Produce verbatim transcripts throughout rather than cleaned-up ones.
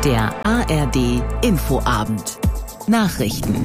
Der A R D Infoabend. Nachrichten.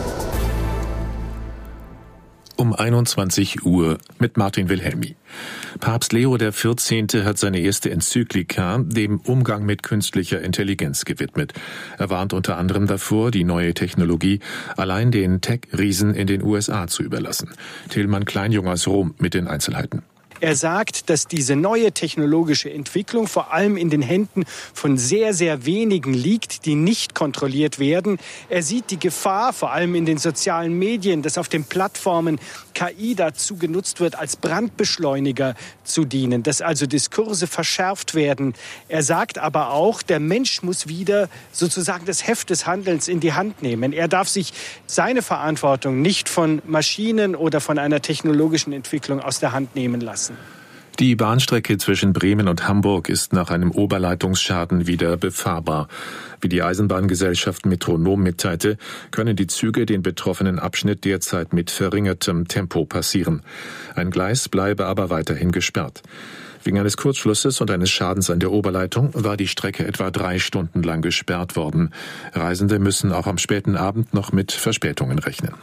Um einundzwanzig Uhr mit Martin Wilhelmi. Papst Leo der vierzehnte hat seine erste Enzyklika dem Umgang mit künstlicher Intelligenz gewidmet. Er warnt unter anderem davor, die neue Technologie allein den Tech-Riesen in den U S A zu überlassen. Tilman Kleinjung aus Rom mit den Einzelheiten. Er sagt, dass diese neue technologische Entwicklung vor allem in den Händen von sehr, sehr wenigen liegt, die nicht kontrolliert werden. Er sieht die Gefahr, vor allem in den sozialen Medien, dass auf den Plattformen K I dazu genutzt wird, als Brandbeschleuniger zu dienen, dass also Diskurse verschärft werden. Er sagt aber auch, der Mensch muss wieder sozusagen das Heft des Handelns in die Hand nehmen. Er darf sich seine Verantwortung nicht von Maschinen oder von einer technologischen Entwicklung aus der Hand nehmen lassen. Die Bahnstrecke zwischen Bremen und Hamburg ist nach einem Oberleitungsschaden wieder befahrbar. Wie die Eisenbahngesellschaft Metronom mitteilte, können die Züge den betroffenen Abschnitt derzeit mit verringertem Tempo passieren. Ein Gleis bleibe aber weiterhin gesperrt. Wegen eines Kurzschlusses und eines Schadens an der Oberleitung war die Strecke etwa drei Stunden lang gesperrt worden. Reisende müssen auch am späten Abend noch mit Verspätungen rechnen.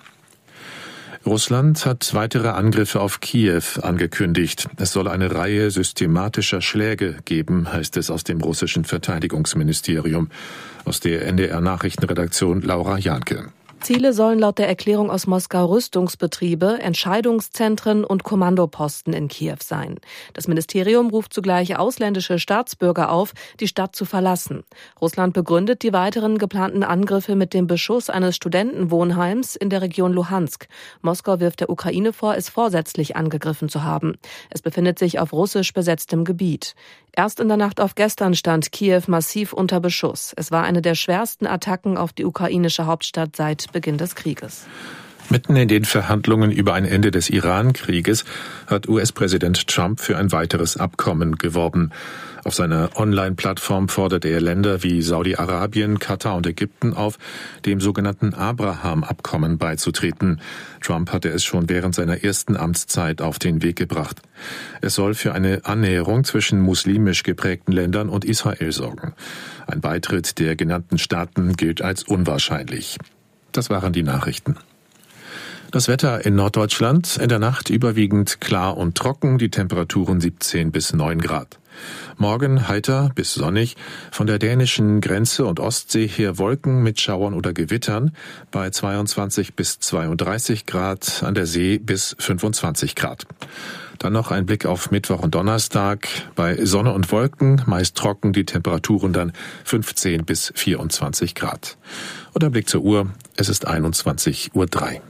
Russland hat weitere Angriffe auf Kiew angekündigt. Es soll eine Reihe systematischer Schläge geben, heißt es aus dem russischen Verteidigungsministerium. Aus der N D R-Nachrichtenredaktion Laura Janke. Ziele sollen laut der Erklärung aus Moskau Rüstungsbetriebe, Entscheidungszentren und Kommandoposten in Kiew sein. Das Ministerium ruft zugleich ausländische Staatsbürger auf, die Stadt zu verlassen. Russland begründet die weiteren geplanten Angriffe mit dem Beschuss eines Studentenwohnheims in der Region Luhansk. Moskau wirft der Ukraine vor, es vorsätzlich angegriffen zu haben. Es befindet sich auf russisch besetztem Gebiet. Erst in der Nacht auf gestern stand Kiew massiv unter Beschuss. Es war eine der schwersten Attacken auf die ukrainische Hauptstadt seit Beginn des Krieges. Mitten in den Verhandlungen über ein Ende des Iran-Krieges hat U S-Präsident Trump für ein weiteres Abkommen geworben. Auf seiner Online-Plattform fordert er Länder wie Saudi-Arabien, Katar und Ägypten auf, dem sogenannten Abraham-Abkommen beizutreten. Trump hatte es schon während seiner ersten Amtszeit auf den Weg gebracht. Es soll für eine Annäherung zwischen muslimisch geprägten Ländern und Israel sorgen. Ein Beitritt der genannten Staaten gilt als unwahrscheinlich. Das waren die Nachrichten. Das Wetter in Norddeutschland, in der Nacht überwiegend klar und trocken, die Temperaturen siebzehn bis neun Grad. Morgen heiter bis sonnig, von der dänischen Grenze und Ostsee her Wolken mit Schauern oder Gewittern, bei zweiundzwanzig bis zweiunddreißig Grad, an der See bis fünfundzwanzig Grad. Dann noch ein Blick auf Mittwoch und Donnerstag, bei Sonne und Wolken, meist trocken, die Temperaturen dann fünfzehn bis vierundzwanzig Grad. Und ein Blick zur Uhr, es ist einundzwanzig Uhr drei.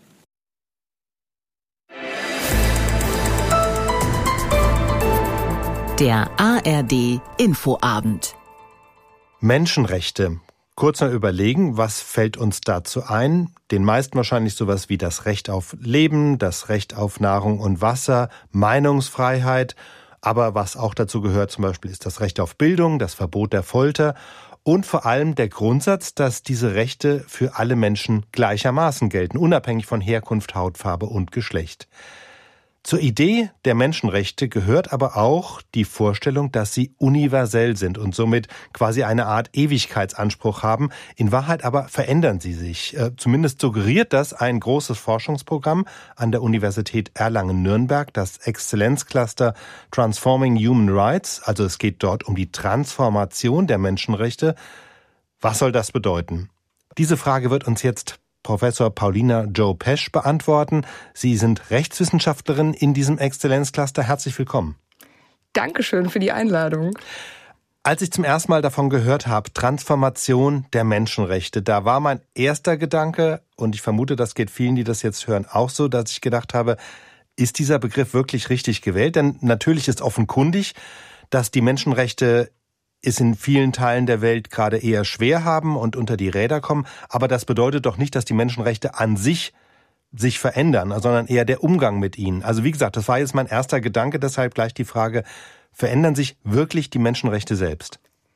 Der A R D Infoabend. Menschenrechte. Kurz mal überlegen, was fällt uns dazu ein? Den meisten wahrscheinlich sowas wie das Recht auf Leben, das Recht auf Nahrung und Wasser, Meinungsfreiheit. Aber was auch dazu gehört zum Beispiel ist das Recht auf Bildung, das Verbot der Folter und vor allem der Grundsatz, dass diese Rechte für alle Menschen gleichermaßen gelten, unabhängig von Herkunft, Hautfarbe und Geschlecht. Zur Idee der Menschenrechte gehört aber auch die Vorstellung, dass sie universell sind und somit quasi eine Art Ewigkeitsanspruch haben. In Wahrheit aber verändern sie sich. Äh, zumindest suggeriert das ein großes Forschungsprogramm an der Universität Erlangen-Nürnberg, das Exzellenzcluster Transforming Human Rights. Also es geht dort um die Transformation der Menschenrechte. Was soll das bedeuten? Diese Frage wird uns jetzt Professor Paulina Jo Pesch beantworten. Sie sind Rechtswissenschaftlerin in diesem Exzellenzcluster. Herzlich willkommen. Dankeschön für die Einladung. Als ich zum ersten Mal davon gehört habe, Transformation der Menschenrechte, da war mein erster Gedanke, und ich vermute, das geht vielen, die das jetzt hören, auch so, dass ich gedacht habe, ist dieser Begriff wirklich richtig gewählt? Denn natürlich ist offenkundig, dass die Menschenrechte es in vielen Teilen der Welt gerade eher schwer haben und unter die Räder kommen. Aber das bedeutet doch nicht, dass die Menschenrechte an sich sich verändern, sondern eher der Umgang mit ihnen. Also wie gesagt, das war jetzt mein erster Gedanke, deshalb gleich die Frage, verändern sich wirklich die Menschenrechte selbst?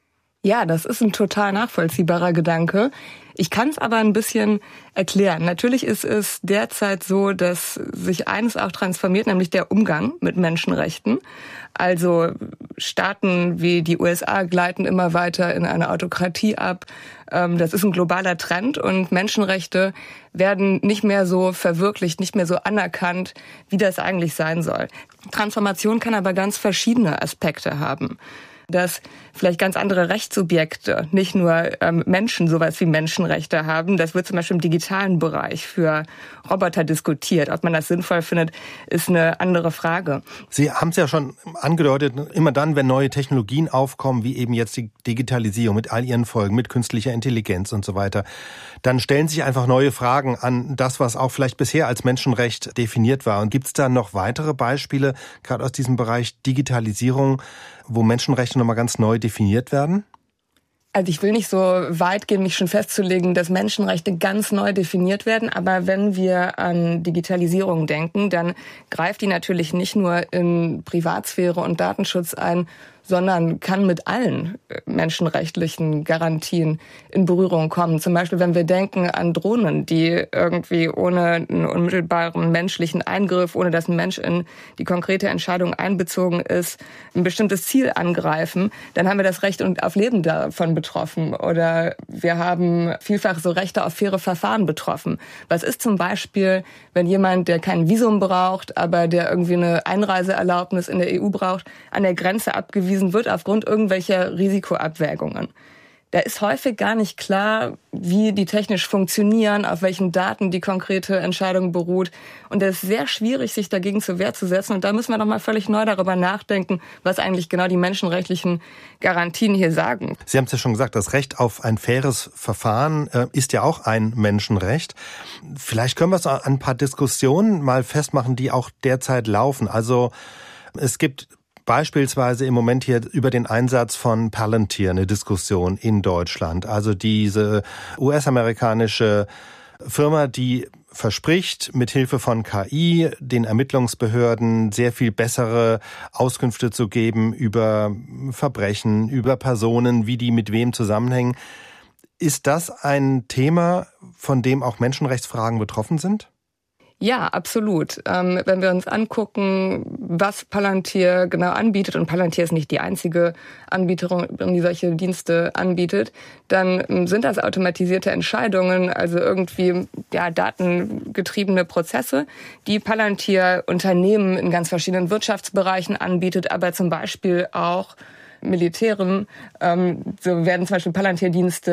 Ja, das ist ein total nachvollziehbarer Gedanke. Ich kann es aber ein bisschen erklären. Natürlich ist es derzeit so, dass sich eines auch transformiert, nämlich der Umgang mit Menschenrechten. Also Staaten wie die U S A gleiten immer weiter in eine Autokratie ab. Das ist ein globaler Trend und Menschenrechte werden nicht mehr so verwirklicht, nicht mehr so anerkannt, wie das eigentlich sein soll. Transformation kann aber ganz verschiedene Aspekte haben. Dass vielleicht ganz andere Rechtssubjekte, nicht nur ähm, Menschen, sowas wie Menschenrechte haben. Das wird zum Beispiel im digitalen Bereich für Roboter diskutiert. Ob man das sinnvoll findet, ist eine andere Frage. Sie haben es ja schon angedeutet, immer dann, wenn neue Technologien aufkommen, wie eben jetzt die Digitalisierung mit all ihren Folgen, mit künstlicher Intelligenz und so weiter, dann stellen sich einfach neue Fragen an das, was auch vielleicht bisher als Menschenrecht definiert war. Und gibt es da noch weitere Beispiele, gerade aus diesem Bereich Digitalisierung, wo Menschenrechte nochmal ganz neu definiert werden? Also ich will nicht so weit gehen, mich schon festzulegen, dass Menschenrechte ganz neu definiert werden. Aber wenn wir an Digitalisierung denken, dann greift die natürlich nicht nur in Privatsphäre und Datenschutz ein, sondern kann mit allen menschenrechtlichen Garantien in Berührung kommen. Zum Beispiel, wenn wir denken an Drohnen, die irgendwie ohne einen unmittelbaren menschlichen Eingriff, ohne dass ein Mensch in die konkrete Entscheidung einbezogen ist, ein bestimmtes Ziel angreifen, dann haben wir das Recht auf Leben davon betroffen. Oder wir haben vielfach so Rechte auf faire Verfahren betroffen. Was ist zum Beispiel, wenn jemand, der kein Visum braucht, aber der irgendwie eine Einreiseerlaubnis in der E U braucht, an der Grenze abgewiesen wird aufgrund irgendwelcher Risikoabwägungen. Da ist häufig gar nicht klar, wie die technisch funktionieren, auf welchen Daten die konkrete Entscheidung beruht. Und es ist sehr schwierig, sich dagegen zur Wehr zu setzen. Und da müssen wir doch mal völlig neu darüber nachdenken, was eigentlich genau die menschenrechtlichen Garantien hier sagen. Sie haben es ja schon gesagt, das Recht auf ein faires Verfahren äh, ist ja auch ein Menschenrecht. Vielleicht können wir es an ein paar Diskussionen mal festmachen, die auch derzeit laufen. Also es gibt beispielsweise im Moment hier über den Einsatz von Palantir eine Diskussion in Deutschland. Also diese U S-amerikanische Firma, die verspricht, mit Hilfe von K I den Ermittlungsbehörden sehr viel bessere Auskünfte zu geben über Verbrechen, über Personen, wie die mit wem zusammenhängen. Ist das ein Thema, von dem auch Menschenrechtsfragen betroffen sind? Ja, absolut. Ähm, wenn wir uns angucken, was Palantir genau anbietet, und Palantir ist nicht die einzige Anbieterin, die solche Dienste anbietet, dann sind das automatisierte Entscheidungen, also irgendwie ja datengetriebene Prozesse, die Palantir Unternehmen in ganz verschiedenen Wirtschaftsbereichen anbietet, aber zum Beispiel auch Militären. Ähm, so werden zum Beispiel Palantir-Dienste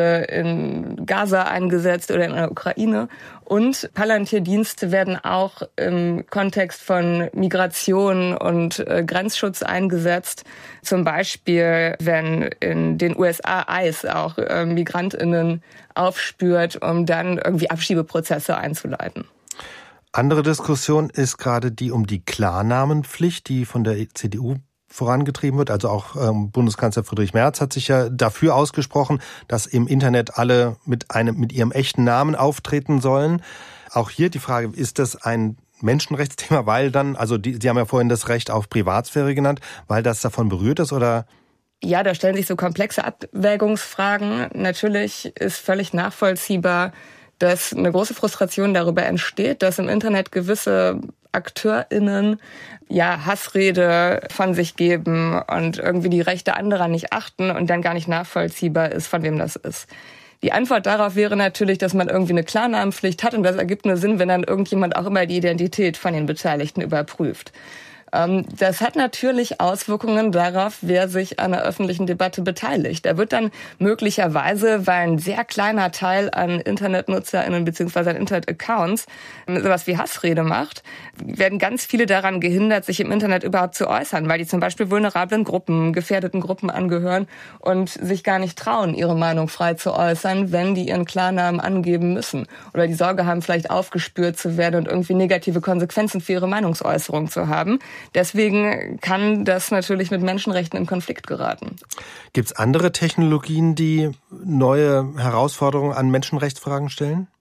in Gaza eingesetzt oder in der Ukraine. Und Palantir-Dienste werden auch im Kontext von Migration und äh, Grenzschutz eingesetzt. Zum Beispiel, wenn in den U S A ICE auch äh, MigrantInnen aufspürt, um dann irgendwie Abschiebeprozesse einzuleiten. Andere Diskussion ist gerade die um die Klarnamenpflicht, die von der C D U vorangetrieben wird. Also auch ähm, Bundeskanzler Friedrich Merz hat sich ja dafür ausgesprochen, dass im Internet alle mit einem mit ihrem echten Namen auftreten sollen. Auch hier die Frage, ist das ein Menschenrechtsthema, weil dann, also die, Sie haben ja vorhin das Recht auf Privatsphäre genannt, weil das davon berührt ist, oder? Ja, da stellen sich so komplexe Abwägungsfragen. Natürlich ist völlig nachvollziehbar, dass eine große Frustration darüber entsteht, dass im Internet gewisse AkteurInnen ja Hassrede von sich geben und irgendwie die Rechte anderer nicht achten und dann gar nicht nachvollziehbar ist, von wem das ist. Die Antwort darauf wäre natürlich, dass man irgendwie eine Klarnamenpflicht hat, und das ergibt nur Sinn, wenn dann irgendjemand auch immer die Identität von den Beteiligten überprüft. Das hat natürlich Auswirkungen darauf, wer sich an der öffentlichen Debatte beteiligt. Da wird dann möglicherweise, weil ein sehr kleiner Teil an InternetnutzerInnen bzw. an Internet-Accounts sowas wie Hassrede macht, werden ganz viele daran gehindert, sich im Internet überhaupt zu äußern, weil die zum Beispiel vulnerablen Gruppen, gefährdeten Gruppen angehören und sich gar nicht trauen, ihre Meinung frei zu äußern, wenn die ihren Klarnamen angeben müssen. Oder die Sorge haben, vielleicht aufgespürt zu werden und irgendwie negative Konsequenzen für ihre Meinungsäußerung zu haben. Deswegen kann das natürlich mit Menschenrechten in Konflikt geraten. Gibt es andere Technologien, die neue Herausforderungen an Menschenrechtsfragen stellen?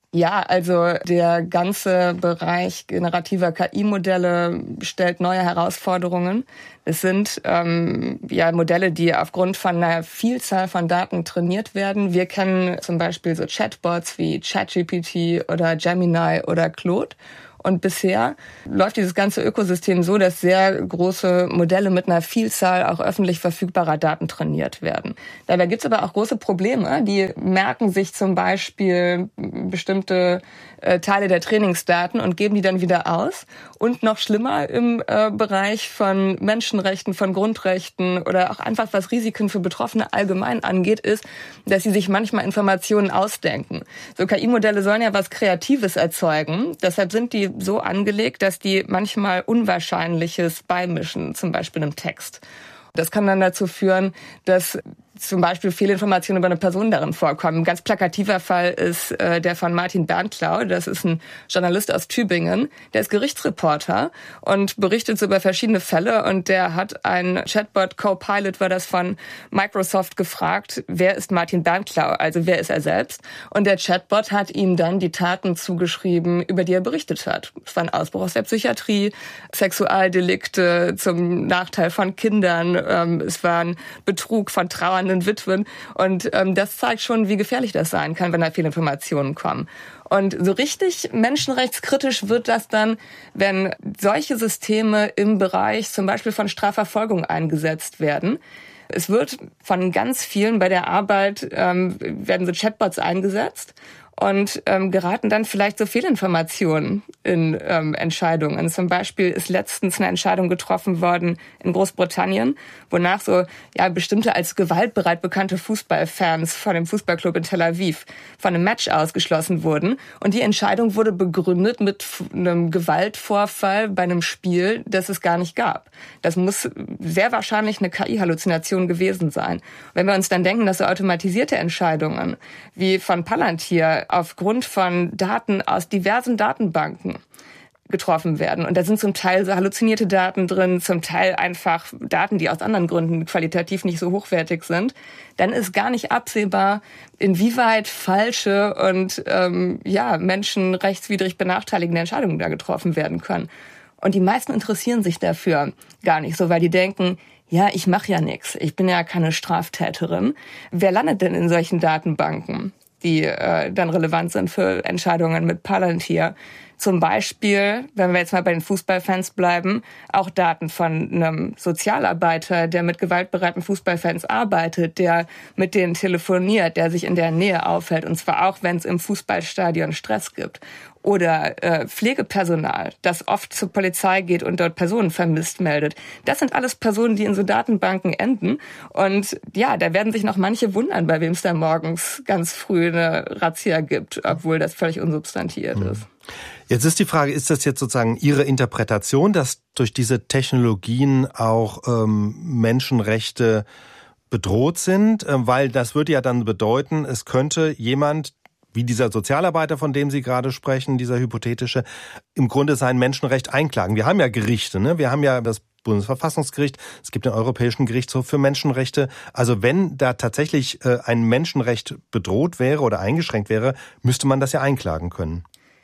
Ja, also der ganze Bereich generativer K I-Modelle stellt neue Herausforderungen. Es sind ähm, ja Modelle, die aufgrund von einer Vielzahl von Daten trainiert werden. Wir kennen zum Beispiel so Chatbots wie ChatGPT oder Gemini oder Claude. Und bisher läuft dieses ganze Ökosystem so, dass sehr große Modelle mit einer Vielzahl auch öffentlich verfügbarer Daten trainiert werden. Dabei gibt es aber auch große Probleme. Die merken sich zum Beispiel bestimmte äh, Teile der Trainingsdaten und geben die dann wieder aus. Und noch schlimmer im äh, Bereich von Menschenrechten, von Grundrechten oder auch einfach was Risiken für Betroffene allgemein angeht, ist, dass sie sich manchmal Informationen ausdenken. So K I-Modelle sollen ja was Kreatives erzeugen. Deshalb sind die so angelegt, dass die manchmal Unwahrscheinliches beimischen, zum Beispiel im Text. Das kann dann dazu führen, dass zum Beispiel Fehlinformationen über eine Person darin vorkommen. Ein ganz plakativer Fall ist äh, der von Martin Berntlau. Das ist ein Journalist aus Tübingen. Der ist Gerichtsreporter und berichtet so über verschiedene Fälle. Und der hat einen Chatbot, Copilot war das von Microsoft, gefragt, wer ist Martin Berntlau? Also wer ist er selbst? Und der Chatbot hat ihm dann die Taten zugeschrieben, über die er berichtet hat. Es war ein Ausbruch aus der Psychiatrie, Sexualdelikte zum Nachteil von Kindern. Ähm, es war ein Betrug von Trauernden Witwen. Und ähm, das zeigt schon, wie gefährlich das sein kann, wenn da viele Informationen kommen. Und so richtig menschenrechtskritisch wird das dann, wenn solche Systeme im Bereich zum Beispiel von Strafverfolgung eingesetzt werden. Es wird von ganz vielen bei der Arbeit, ähm, werden so Chatbots eingesetzt und ähm, geraten dann vielleicht so Fehlinformationen in ähm, Entscheidungen. Zum Beispiel ist letztens eine Entscheidung getroffen worden in Großbritannien, wonach so ja bestimmte als gewaltbereit bekannte Fußballfans von dem Fußballclub in Tel Aviv von einem Match ausgeschlossen wurden. Und die Entscheidung wurde begründet mit einem Gewaltvorfall bei einem Spiel, das es gar nicht gab. Das muss sehr wahrscheinlich eine K I-Halluzination gewesen sein. Wenn wir uns dann denken, dass so automatisierte Entscheidungen wie von Palantir aufgrund von Daten aus diversen Datenbanken getroffen werden. Und da sind zum Teil so halluzinierte Daten drin, zum Teil einfach Daten, die aus anderen Gründen qualitativ nicht so hochwertig sind. Dann ist gar nicht absehbar, inwieweit falsche und ähm, ja menschenrechtswidrig benachteiligende Entscheidungen da getroffen werden können. Und die meisten interessieren sich dafür gar nicht so, weil die denken, ja, ich mache ja nichts, ich bin ja keine Straftäterin. Wer landet denn in solchen Datenbanken, die äh, dann relevant sind für Entscheidungen mit Palantir? Zum Beispiel, wenn wir jetzt mal bei den Fußballfans bleiben, auch Daten von einem Sozialarbeiter, der mit gewaltbereiten Fußballfans arbeitet, der mit denen telefoniert, der sich in der Nähe aufhält, und zwar auch, wenn es im Fußballstadion Stress gibt. Oder äh, Pflegepersonal, das oft zur Polizei geht und dort Personen vermisst meldet. Das sind alles Personen, die in so Datenbanken enden. Und ja, da werden sich noch manche wundern, bei wem es da morgens ganz früh eine Razzia gibt, obwohl das völlig unsubstantiiert mhm. ist. Jetzt ist die Frage, ist das jetzt sozusagen Ihre Interpretation, dass durch diese Technologien auch ähm, Menschenrechte bedroht sind? Ähm, weil das würde ja dann bedeuten, es könnte jemand, wie dieser Sozialarbeiter, von dem Sie gerade sprechen, dieser hypothetische, im Grunde sein Menschenrecht einklagen. Wir haben ja Gerichte, ne? Wir haben ja das Bundesverfassungsgericht, es gibt den Europäischen Gerichtshof für Menschenrechte. Also wenn da tatsächlich äh, ein Menschenrecht bedroht wäre oder eingeschränkt wäre, müsste man das ja einklagen können.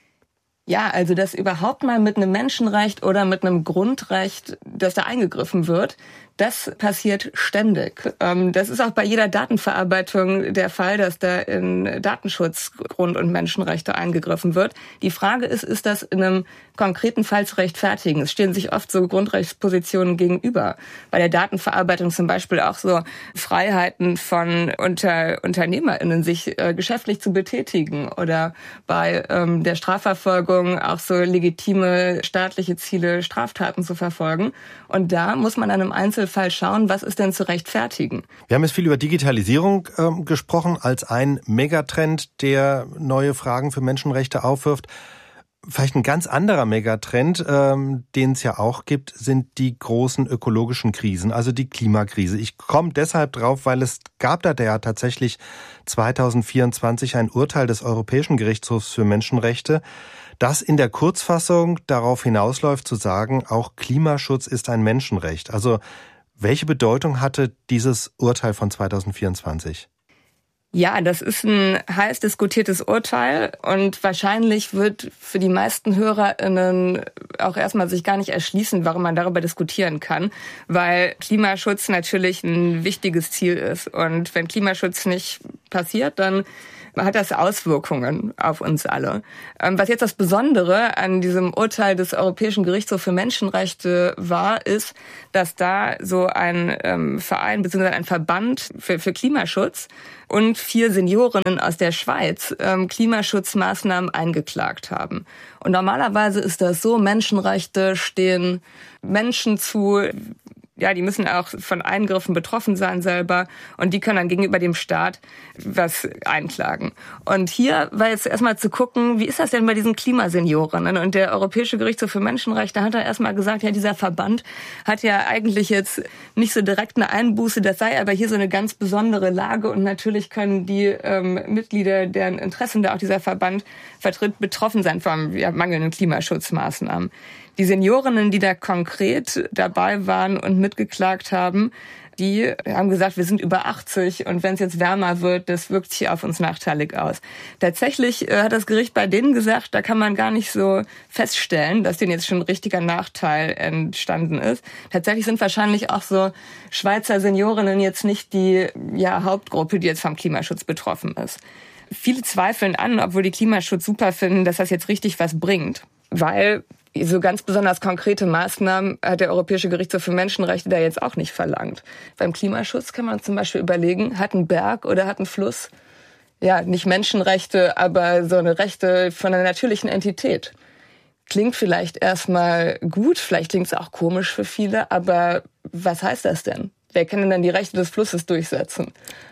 Ja, also dass überhaupt mal mit einem Menschenrecht oder mit einem Grundrecht, dass da eingegriffen wird, das passiert ständig. Das ist auch bei jeder Datenverarbeitung der Fall, dass da in Datenschutz, Grund- und Menschenrechte eingegriffen wird. Die Frage ist, ist das in einem konkreten Fall zu rechtfertigen? Es stehen sich oft so Grundrechtspositionen gegenüber. Bei der Datenverarbeitung zum Beispiel auch so Freiheiten von Unter- UnternehmerInnen, sich äh, geschäftlich zu betätigen, oder bei ähm, der Strafverfolgung auch so legitime staatliche Ziele, Straftaten zu verfolgen. Und da muss man an einem Einzelfall schauen, was ist denn zu rechtfertigen. Wir haben jetzt viel über Digitalisierung äh, gesprochen als ein Megatrend, der neue Fragen für Menschenrechte aufwirft. Vielleicht ein ganz anderer Megatrend, ähm, den es ja auch gibt, sind die großen ökologischen Krisen, also die Klimakrise. Ich komme deshalb drauf, weil es gab da ja tatsächlich zwanzig vierundzwanzig ein Urteil des Europäischen Gerichtshofs für Menschenrechte, das in der Kurzfassung darauf hinausläuft zu sagen, auch Klimaschutz ist ein Menschenrecht. Also welche Bedeutung hatte dieses Urteil von zwanzig vierundzwanzig? Ja, das ist ein heiß diskutiertes Urteil und wahrscheinlich wird für die meisten HörerInnen auch erstmal sich gar nicht erschließen, warum man darüber diskutieren kann, weil Klimaschutz natürlich ein wichtiges Ziel ist. Und wenn Klimaschutz nicht passiert, dann hat das Auswirkungen auf uns alle. Was jetzt das Besondere an diesem Urteil des Europäischen Gerichtshofs für Menschenrechte war, ist, dass da so ein ähm, Verein bzw. ein Verband für, für Klimaschutz und vier Seniorinnen aus der Schweiz ähm, Klimaschutzmaßnahmen eingeklagt haben. Und normalerweise ist das so, Menschenrechte stehen Menschen zu, ja, die müssen auch von Eingriffen betroffen sein selber und die können dann gegenüber dem Staat was einklagen. Und hier war jetzt erstmal zu gucken, wie ist das denn bei diesen Klimaseniorinnen? Und der Europäische Gerichtshof für Menschenrechte hat da erstmal gesagt, ja, dieser Verband hat ja eigentlich jetzt nicht so direkt eine Einbuße, das sei aber hier so eine ganz besondere Lage und natürlich können die ähm, Mitglieder, deren Interessen da auch dieser Verband vertritt, betroffen sein von ja, mangelnden Klimaschutzmaßnahmen. Die Seniorinnen, die da konkret dabei waren und mitgeklagt haben, die haben gesagt, wir sind über achtzig und wenn es jetzt wärmer wird, das wirkt sich auf uns nachteilig aus. Tatsächlich äh, hat das Gericht bei denen gesagt, da kann man gar nicht so feststellen, dass denen jetzt schon ein richtiger Nachteil entstanden ist. Tatsächlich sind wahrscheinlich auch so Schweizer Seniorinnen jetzt nicht die ja, Hauptgruppe, die jetzt vom Klimaschutz betroffen ist. Viele zweifeln an, obwohl die Klimaschutz super finden, dass das jetzt richtig was bringt, weil so ganz besonders konkrete Maßnahmen hat der Europäische Gerichtshof für Menschenrechte da jetzt auch nicht verlangt. Beim Klimaschutz kann man zum Beispiel überlegen, hat ein Berg oder hat ein Fluss, ja, nicht Menschenrechte, aber so eine Rechte von einer natürlichen Entität. Klingt vielleicht erstmal gut, vielleicht klingt es auch komisch für viele, aber was heißt das denn? Wer kann denn dann die Rechte des Flusses durchsetzen?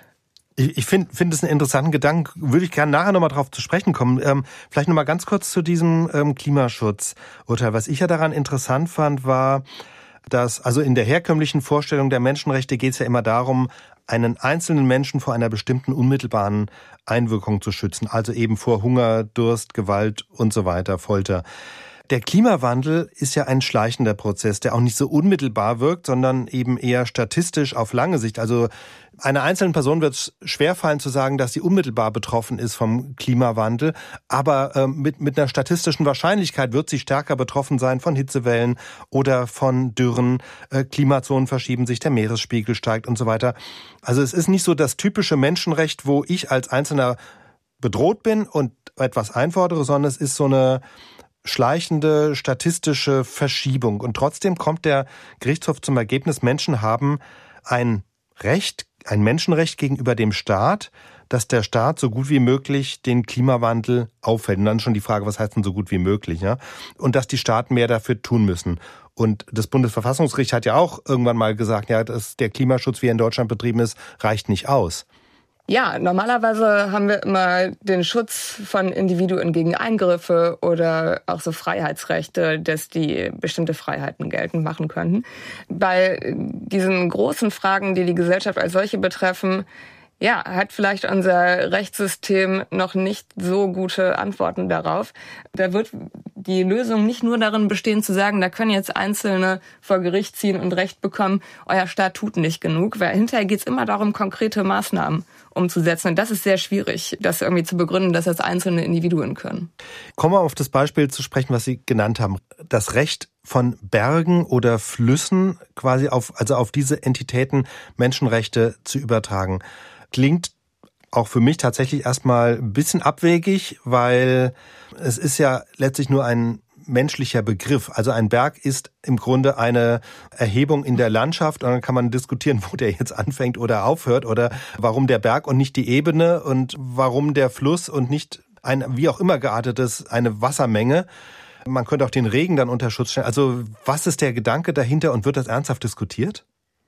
Ich, ich finde finde es einen interessanten Gedanken. Würde ich gerne nachher nochmal drauf zu sprechen kommen. Ähm, vielleicht nochmal ganz kurz zu diesem ähm, Klimaschutzurteil. Was ich ja daran interessant fand, war, dass also in der herkömmlichen Vorstellung der Menschenrechte geht es ja immer darum, einen einzelnen Menschen vor einer bestimmten unmittelbaren Einwirkung zu schützen. Also eben vor Hunger, Durst, Gewalt und so weiter, Folter. Der Klimawandel ist ja ein schleichender Prozess, der auch nicht so unmittelbar wirkt, sondern eben eher statistisch auf lange Sicht. Also einer einzelnen Person wird es schwerfallen zu sagen, dass sie unmittelbar betroffen ist vom Klimawandel, aber äh, mit, mit einer statistischen Wahrscheinlichkeit wird sie stärker betroffen sein von Hitzewellen oder von Dürren. Äh, Klimazonen verschieben sich, der Meeresspiegel steigt und so weiter. Also es ist nicht so das typische Menschenrecht, wo ich als Einzelner bedroht bin und etwas einfordere, sondern es ist so eine schleichende statistische Verschiebung. Und trotzdem kommt der Gerichtshof zum Ergebnis, Menschen haben ein Recht, ein Menschenrecht gegenüber dem Staat, dass der Staat so gut wie möglich den Klimawandel aufhält. Und dann schon die Frage, was heißt denn so gut wie möglich? Ja? Und dass die Staaten mehr dafür tun müssen. Und das Bundesverfassungsgericht hat ja auch irgendwann mal gesagt, ja, dass der Klimaschutz, wie er in Deutschland betrieben ist, reicht nicht aus. Ja, normalerweise haben wir immer den Schutz von Individuen gegen Eingriffe oder auch so Freiheitsrechte, dass die bestimmte Freiheiten geltend machen könnten. Bei diesen großen Fragen, die die Gesellschaft als solche betreffen, ja, hat vielleicht unser Rechtssystem noch nicht so gute Antworten darauf. Da wird die Lösung nicht nur darin bestehen, zu sagen, da können jetzt Einzelne vor Gericht ziehen und Recht bekommen, euer Staat tut nicht genug, weil hinterher geht es immer darum, konkrete Maßnahmen umzusetzen. Und das ist sehr schwierig, das irgendwie zu begründen, dass das einzelne Individuen können. Kommen wir auf das Beispiel zu sprechen, was Sie genannt haben. Das Recht von Bergen oder Flüssen quasi auf, also auf diese Entitäten Menschenrechte zu übertragen. Klingt auch für mich tatsächlich erstmal ein bisschen abwegig, weil es ist ja letztlich nur ein menschlicher Begriff. Also ein Berg ist im Grunde eine Erhebung in der Landschaft und dann kann man diskutieren, wo der jetzt anfängt oder aufhört oder warum der Berg und nicht die Ebene und warum der Fluss und nicht ein wie auch immer geartetes, eine Wassermenge. Man könnte auch den Regen dann unter Schutz stellen. Also was ist der Gedanke dahinter und wird das ernsthaft diskutiert?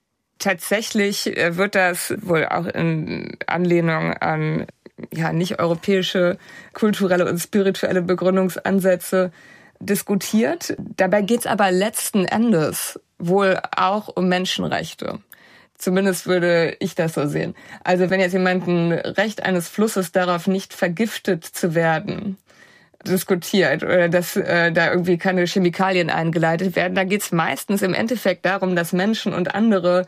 Tatsächlich wird das wohl auch in Anlehnung an ja nicht europäische kulturelle und spirituelle Begründungsansätze diskutiert. Dabei geht es aber letzten Endes wohl auch um Menschenrechte. Zumindest würde ich das so sehen. Also wenn jetzt jemand ein Recht eines Flusses darauf, nicht vergiftet zu werden, diskutiert oder dass äh, da irgendwie keine Chemikalien eingeleitet werden, da geht es meistens im Endeffekt darum, dass Menschen und andere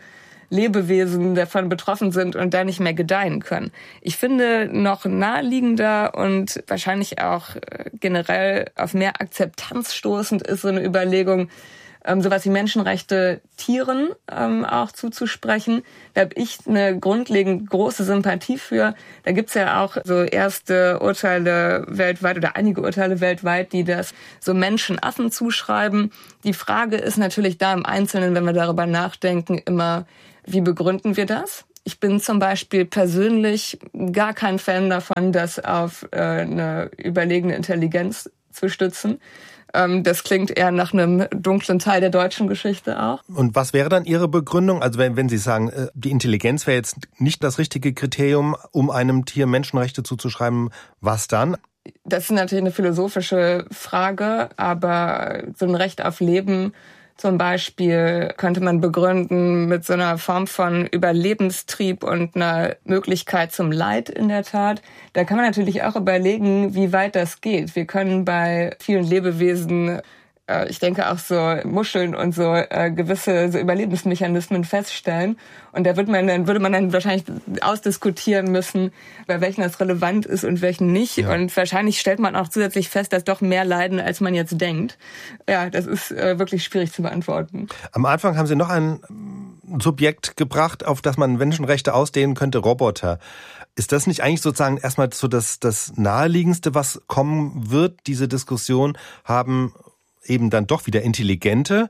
Lebewesen davon betroffen sind und da nicht mehr gedeihen können. Ich finde, noch naheliegender und wahrscheinlich auch generell auf mehr Akzeptanz stoßend ist so eine Überlegung, ähm, sowas wie Menschenrechte Tieren ähm, auch zuzusprechen. Da habe ich eine grundlegend große Sympathie für. Da gibt's ja auch so erste Urteile weltweit oder einige Urteile weltweit, die das so Menschenaffen zuschreiben. Die Frage ist natürlich da im Einzelnen, wenn wir darüber nachdenken, immer, wie begründen wir das? Ich bin zum Beispiel persönlich gar kein Fan davon, das auf äh, eine überlegene Intelligenz zu stützen. Ähm, das klingt eher nach einem dunklen Teil der deutschen Geschichte auch. Und was wäre dann Ihre Begründung? Also wenn, wenn Sie sagen, die Intelligenz wäre jetzt nicht das richtige Kriterium, um einem Tier Menschenrechte zuzuschreiben, was dann? Das ist natürlich eine philosophische Frage, aber so ein Recht auf Leben zum Beispiel könnte man begründen mit so einer Form von Überlebenstrieb und einer Möglichkeit zum Leid in der Tat. Da kann man natürlich auch überlegen, wie weit das geht. Wir können bei vielen Lebewesen, äh, ich denke auch so Muscheln und so äh, gewisse so Überlebensmechanismen feststellen. Und da würde man dann, würde man dann wahrscheinlich ausdiskutieren müssen, bei welchen das relevant ist und welchen nicht. Ja. Und wahrscheinlich stellt man auch zusätzlich fest, dass doch mehr leiden, als man jetzt denkt. Ja, das ist äh, wirklich schwierig zu beantworten. Am Anfang haben Sie noch ein Subjekt gebracht, auf das man Menschenrechte ausdehnen könnte, Roboter. Ist das nicht eigentlich sozusagen erstmal so das, das Naheliegendste, was kommen wird? Diese Diskussion haben eben dann doch wieder intelligente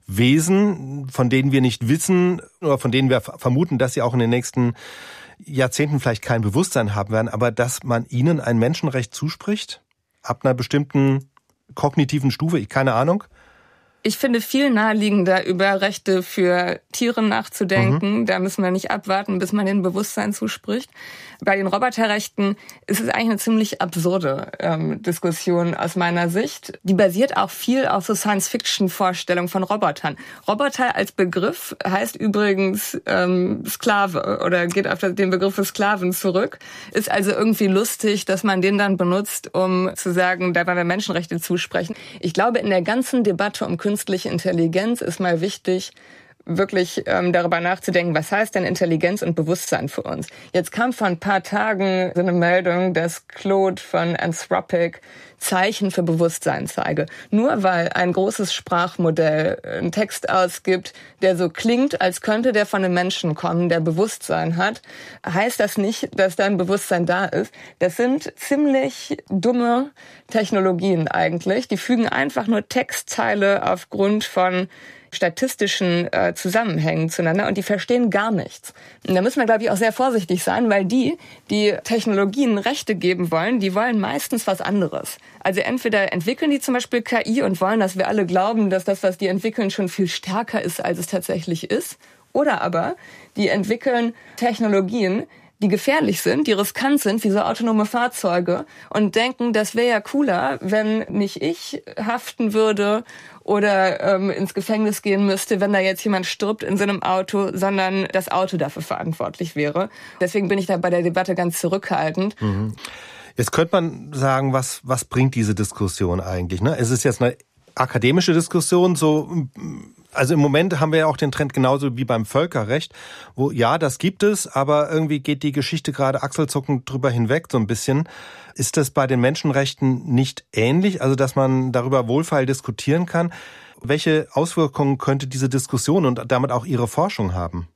Wesen, von denen wir nicht wissen oder von denen wir vermuten, dass sie auch in den nächsten Jahrzehnten vielleicht kein Bewusstsein haben werden, aber dass man ihnen ein Menschenrecht zuspricht, ab einer bestimmten kognitiven Stufe, ich keine Ahnung. Ich finde viel naheliegender, über Rechte für Tiere nachzudenken. Mhm. Da müssen wir nicht abwarten, bis man denen Bewusstsein zuspricht. Bei den Roboterrechten ist es eigentlich eine ziemlich absurde ähm, Diskussion aus meiner Sicht. Die basiert auch viel auf so Science-Fiction-Vorstellungen von Robotern. Roboter als Begriff heißt übrigens ähm, Sklave oder geht auf den Begriff des Sklaven zurück. Ist also irgendwie lustig, dass man den dann benutzt, um zu sagen, da wollen wir Menschenrechte zusprechen. Ich glaube, in der ganzen Debatte um künstliche Intelligenz ist mal wichtig, wirklich ähm, darüber nachzudenken, was heißt denn Intelligenz und Bewusstsein für uns? Jetzt kam vor ein paar Tagen so eine Meldung, dass Claude von Anthropic Zeichen für Bewusstsein zeige. Nur weil ein großes Sprachmodell einen Text ausgibt, der so klingt, als könnte der von einem Menschen kommen, der Bewusstsein hat, heißt das nicht, dass da ein Bewusstsein da ist. Das sind ziemlich dumme Technologien eigentlich. Die fügen einfach nur Textteile aufgrund von statistischen äh, Zusammenhängen zueinander und die verstehen gar nichts. Und da müssen wir, glaube ich, auch sehr vorsichtig sein, weil die, die Technologien Rechte geben wollen, die wollen meistens was anderes. Also entweder entwickeln die zum Beispiel K I und wollen, dass wir alle glauben, dass das, was die entwickeln, schon viel stärker ist, als es tatsächlich ist. Oder aber die entwickeln Technologien, die gefährlich sind, die riskant sind, wie so autonome Fahrzeuge und denken, das wäre ja cooler, wenn nicht ich haften würde oder ähm, ins Gefängnis gehen müsste, wenn da jetzt jemand stirbt in so einem Auto, sondern das Auto dafür verantwortlich wäre. Deswegen bin ich da bei der Debatte ganz zurückhaltend. Mhm. Jetzt könnte man sagen, was was bringt diese Diskussion eigentlich? Ne? Es ist jetzt eine akademische Diskussion, so. Also im Moment haben wir ja auch den Trend genauso wie beim Völkerrecht, wo ja, das gibt es, aber irgendwie geht die Geschichte gerade achselzuckend drüber hinweg so ein bisschen. Ist das bei den Menschenrechten nicht ähnlich, also dass man darüber wohlfeil diskutieren kann? Welche Auswirkungen könnte diese Diskussion und damit auch Ihre Forschung haben?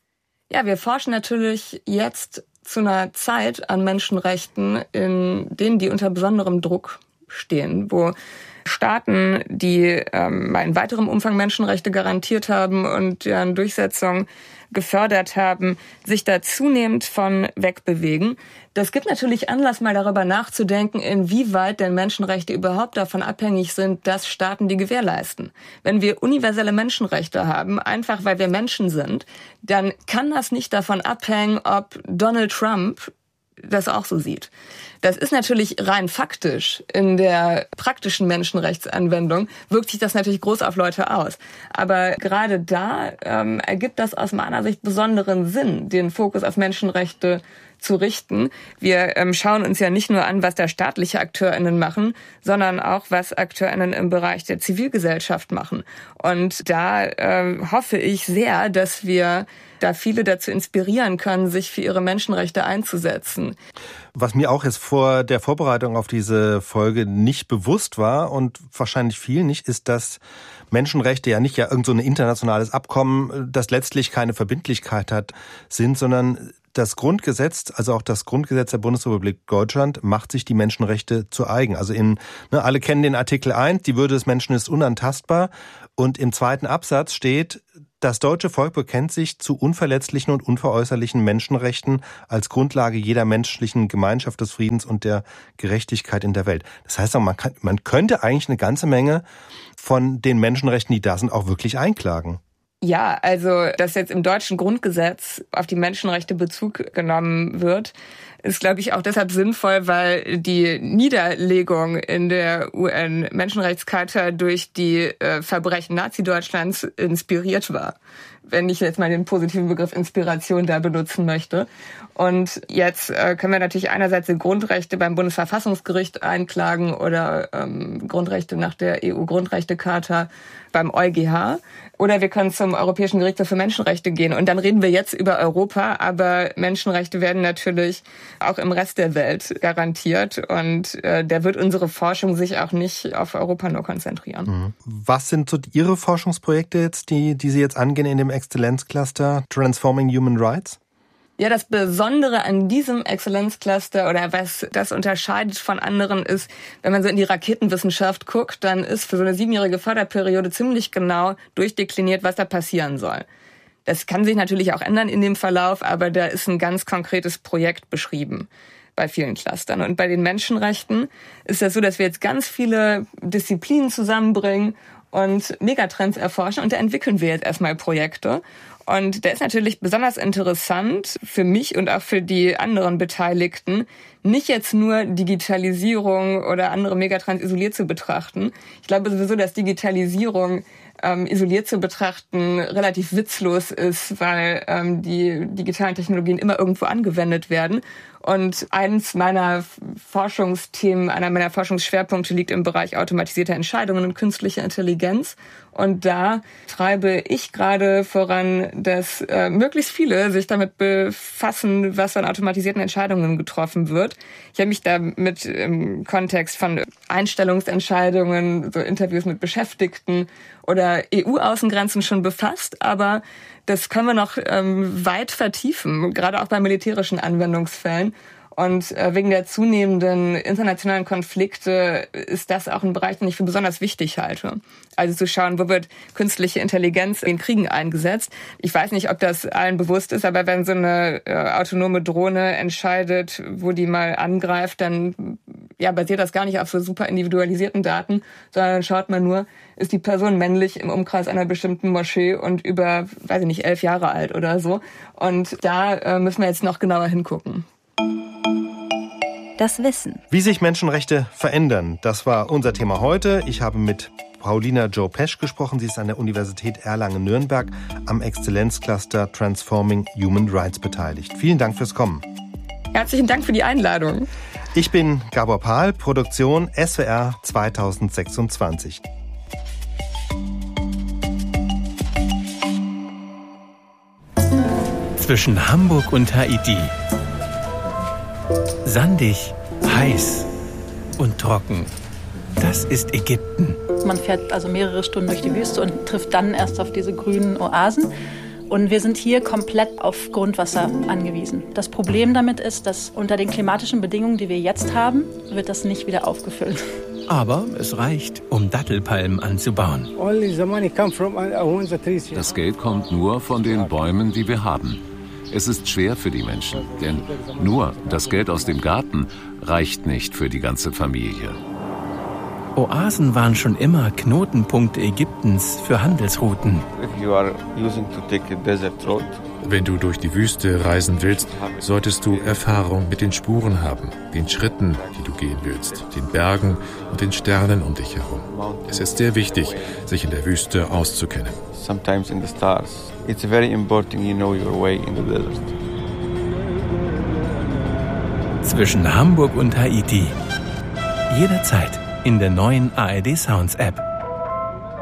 Ja, wir forschen natürlich jetzt zu einer Zeit an Menschenrechten, in denen die unter besonderem Druck stehen, wo Staaten, die ähm, in weiterem Umfang Menschenrechte garantiert haben und deren Durchsetzung gefördert haben, sich da zunehmend von wegbewegen. Das gibt natürlich Anlass, mal darüber nachzudenken, inwieweit denn Menschenrechte überhaupt davon abhängig sind, dass Staaten die gewährleisten. Wenn wir universelle Menschenrechte haben, einfach weil wir Menschen sind, dann kann das nicht davon abhängen, ob Donald Trump das auch so sieht. Das ist natürlich rein faktisch. In der praktischen Menschenrechtsanwendung wirkt sich das natürlich groß auf Leute aus. Aber gerade da ähm, ergibt das aus meiner Sicht besonderen Sinn, den Fokus auf Menschenrechte zu richten. Wir ähm, schauen uns ja nicht nur an, was da staatliche AkteurInnen machen, sondern auch, was AkteurInnen im Bereich der Zivilgesellschaft machen. Und da äh, hoffe ich sehr, dass wir da viele dazu inspirieren können, sich für ihre Menschenrechte einzusetzen. Was mir auch jetzt vor der Vorbereitung auf diese Folge nicht bewusst war und wahrscheinlich vielen nicht, ist, dass Menschenrechte ja nicht ja irgend so ein internationales Abkommen, das letztlich keine Verbindlichkeit hat, sind, sondern das Grundgesetz, also auch das Grundgesetz der Bundesrepublik Deutschland, macht sich die Menschenrechte zu eigen. Also in, ne, alle kennen den Artikel eins, die Würde des Menschen ist unantastbar. Und im zweiten Absatz steht, das deutsche Volk bekennt sich zu unverletzlichen und unveräußerlichen Menschenrechten als Grundlage jeder menschlichen Gemeinschaft des Friedens und der Gerechtigkeit in der Welt. Das heißt auch, man, kann, man könnte eigentlich eine ganze Menge von den Menschenrechten, die da sind, auch wirklich einklagen. Ja, also, dass jetzt im deutschen Grundgesetz auf die Menschenrechte Bezug genommen wird, ist, glaube ich, auch deshalb sinnvoll, weil die Niederlegung in der U N-Menschenrechtscharta durch die äh, Verbrechen Nazi-Deutschlands inspiriert war. Wenn ich jetzt mal den positiven Begriff Inspiration da benutzen möchte. Und jetzt äh, können wir natürlich einerseits die Grundrechte beim Bundesverfassungsgericht einklagen oder ähm, Grundrechte nach der E U-Grundrechtecharta beim EuGH. Oder wir können zum Europäischen Gerichtshof für Menschenrechte gehen. Und dann reden wir jetzt über Europa, aber Menschenrechte werden natürlich auch im Rest der Welt garantiert. Und äh, da wird unsere Forschung sich auch nicht auf Europa nur konzentrieren. Was sind so Ihre Forschungsprojekte jetzt, die, die Sie jetzt angehen in dem Exzellenzcluster Transforming Human Rights? Ja, das Besondere an diesem Exzellenzcluster oder was das unterscheidet von anderen ist, wenn man so in die Raketenwissenschaft guckt, dann ist für so eine siebenjährige Förderperiode ziemlich genau durchdekliniert, was da passieren soll. Das kann sich natürlich auch ändern in dem Verlauf, aber da ist ein ganz konkretes Projekt beschrieben bei vielen Clustern. Und bei den Menschenrechten ist das so, dass wir jetzt ganz viele Disziplinen zusammenbringen und Megatrends erforschen und da entwickeln wir jetzt erstmal Projekte. Und der ist natürlich besonders interessant für mich und auch für die anderen Beteiligten, nicht jetzt nur Digitalisierung oder andere Megatrends isoliert zu betrachten. Ich glaube sowieso, dass Digitalisierung ähm, isoliert zu betrachten relativ witzlos ist, weil ähm, die digitalen Technologien immer irgendwo angewendet werden. Und eins meiner Forschungsthemen, einer meiner Forschungsschwerpunkte liegt im Bereich automatisierte Entscheidungen und künstliche Intelligenz. Und da treibe ich gerade voran, dass äh, möglichst viele sich damit befassen, was an automatisierten Entscheidungen getroffen wird. Ich habe mich damit im Kontext von Einstellungsentscheidungen, so Interviews mit Beschäftigten oder E U-Außengrenzen schon befasst, aber das können wir noch ähm, weit vertiefen, gerade auch bei militärischen Anwendungsfällen. Und äh, wegen der zunehmenden internationalen Konflikte ist das auch ein Bereich, den ich für besonders wichtig halte. Also zu schauen, wo wird künstliche Intelligenz in Kriegen eingesetzt. Ich weiß nicht, ob das allen bewusst ist, aber wenn so eine äh, autonome Drohne entscheidet, wo die mal angreift, dann ja basiert das gar nicht auf so super individualisierten Daten, sondern dann schaut man nur, ist die Person männlich im Umkreis einer bestimmten Moschee und über, weiß ich nicht, elf Jahre alt oder so. Und da äh, müssen wir jetzt noch genauer hingucken. Das Wissen. Wie sich Menschenrechte verändern, das war unser Thema heute. Ich habe mit Paulina Jo Pesch gesprochen. Sie ist an der Universität Erlangen-Nürnberg am Exzellenzcluster Transforming Human Rights beteiligt. Vielen Dank fürs Kommen. Herzlichen Dank für die Einladung. Ich bin Gabor Pahl, Produktion S W R zweitausendsechsundzwanzig. Zwischen Hamburg und Haiti. Sandig, heiß und trocken. Das ist Ägypten. Man fährt also mehrere Stunden durch die Wüste und trifft dann erst auf diese grünen Oasen. Und wir sind hier komplett auf Grundwasser angewiesen. Das Problem damit ist, dass unter den klimatischen Bedingungen, die wir jetzt haben, wird das nicht wieder aufgefüllt. Aber es reicht, um Dattelpalmen anzubauen. Das Geld kommt nur von den Bäumen, die wir haben. Es ist schwer für die Menschen, denn nur das Geld aus dem Garten reicht nicht für die ganze Familie. Oasen waren schon immer Knotenpunkte Ägyptens für Handelsrouten. Wenn du durch die Wüste reisen willst, solltest du Erfahrung mit den Spuren haben, den Schritten, die du gehen willst, den Bergen und den Sternen um dich herum. Es ist sehr wichtig, sich in der Wüste auszukennen. Sometimes in the stars. It's very important you know your way in the desert. Zwischen Hamburg und Haiti. Jederzeit in der neuen A R D Sounds App.